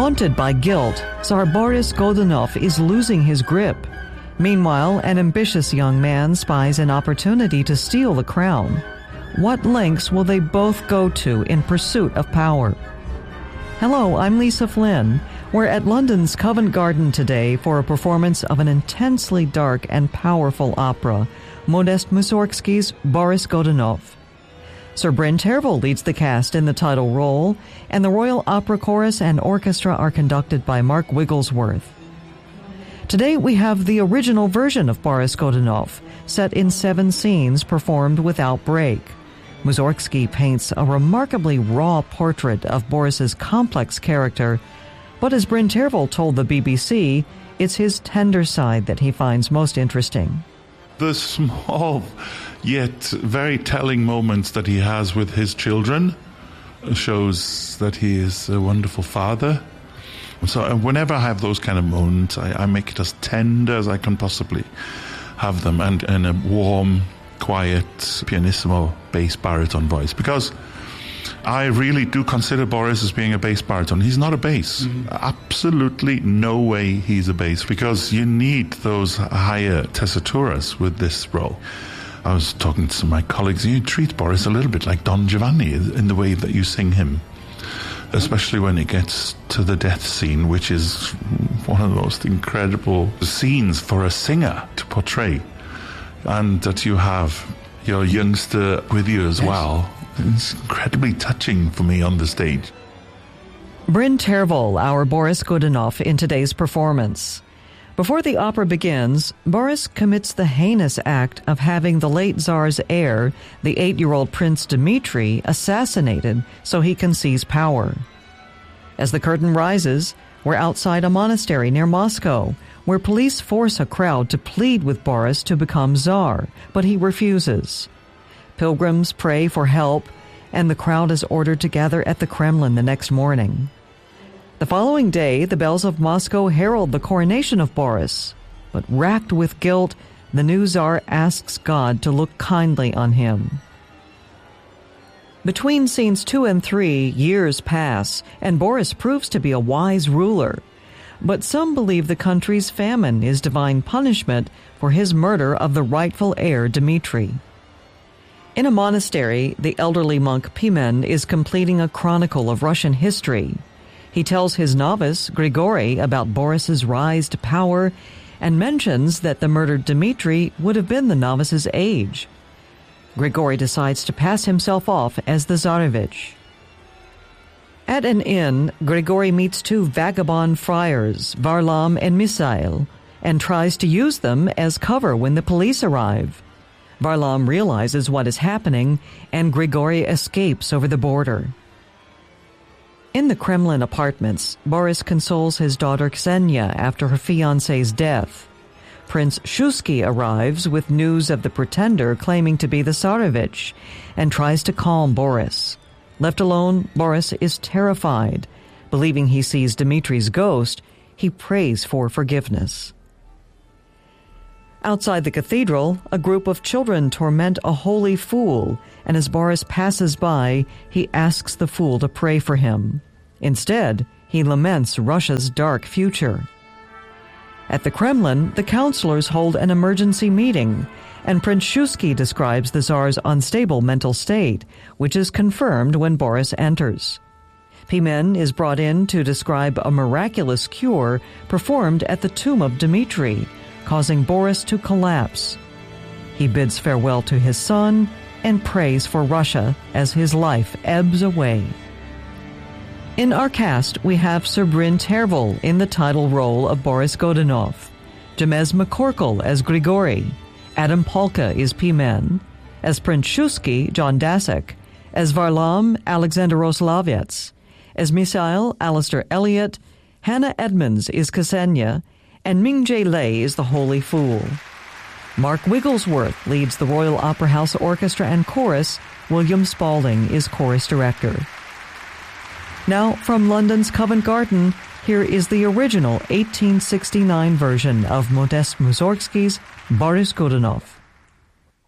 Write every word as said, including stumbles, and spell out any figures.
Haunted by guilt, Tsar Boris Godunov is losing his grip. Meanwhile, an ambitious young man spies an opportunity to steal the crown. What lengths will they both go to in pursuit of power? Hello, I'm Lisa Flynn. We're at London's Covent Garden today for a performance of an intensely dark and powerful opera, Modest Mussorgsky's Boris Godunov. Sir Bryn Tervel leads the cast in the title role, and the Royal Opera Chorus and Orchestra are conducted by Mark Wigglesworth. Today we have the original version of Boris Godunov, set in seven scenes performed without break. Mussorgsky paints a remarkably raw portrait of Boris's complex character, but as Bryn Tervel told the B B C, it's his tender side that he finds most interesting. The small yet very telling moments that he has with his children shows that he is a wonderful father. So whenever I have those kind of moments, I, I make it as tender as I can possibly have them, and in a warm, quiet, pianissimo bass baritone voice, because I really do consider Boris as being a bass baritone. He's not a bass. Mm-hmm. Absolutely no way he's a bass, because you need those higher tessituras with this role. I was talking to some of my colleagues, and you treat Boris a little bit like Don Giovanni in the way that you sing him, especially when it gets to the death scene, which is one of the most incredible scenes for a singer to portray. And that you have your youngster with you as yes. well. It's incredibly touching for me on the stage. Bryn Tervel, our Boris Godunov, in today's performance. Before the opera begins, Boris commits the heinous act of having the late Tsar's heir, the eight-year-old Prince Dmitri, assassinated so he can seize power. As the curtain rises, we're outside a monastery near Moscow, where police force a crowd to plead with Boris to become Tsar, but he refuses. Pilgrims pray for help, and the crowd is ordered to gather at the Kremlin the next morning. The following day, the bells of Moscow herald the coronation of Boris, but racked with guilt, the new Tsar asks God to look kindly on him. Between scenes two and three, years pass, and Boris proves to be a wise ruler. But some believe the country's famine is divine punishment for his murder of the rightful heir Dmitri. In a monastery, the elderly monk Pimen is completing a chronicle of Russian history. He tells his novice, Grigory, about Boris's rise to power and mentions that the murdered Dmitri would have been the novice's age. Grigory decides to pass himself off as the Tsarevich. At an inn, Grigory meets two vagabond friars, Varlam and Misail, and tries to use them as cover when the police arrive. Varlam realizes what is happening, and Grigory escapes over the border. In the Kremlin apartments, Boris consoles his daughter Ksenia after her fiancé's death. Prince Shusky arrives with news of the pretender claiming to be the Tsarevich and tries to calm Boris. Left alone, Boris is terrified. Believing he sees Dmitri's ghost, he prays for forgiveness. Outside the cathedral, a group of children torment a holy fool, and as Boris passes by, he asks the fool to pray for him. Instead, he laments Russia's dark future. At the Kremlin, the counselors hold an emergency meeting, and Prince Shusky describes the Tsar's unstable mental state, which is confirmed when Boris enters. Pimen is brought in to describe a miraculous cure performed at the tomb of Dmitri, causing Boris to collapse. He bids farewell to his son and prays for Russia as his life ebbs away. In our cast, we have Sir Bryn Tervel in the title role of Boris Godunov, Jemez McCorkle as Grigory, Adam Polka is Pimen, as Prince Shusky, John Dasek, as Varlam, Alexander Roslavets, as Misail, Alistair Elliott, Hannah Edmonds is Ksenia, and Ming-Jae Lee is the Holy Fool. Mark Wigglesworth leads the Royal Opera House Orchestra and Chorus. William Spalding is chorus director. Now, from London's Covent Garden, here is the original eighteen sixty-nine version of Modest Mussorgsky's Boris Godunov.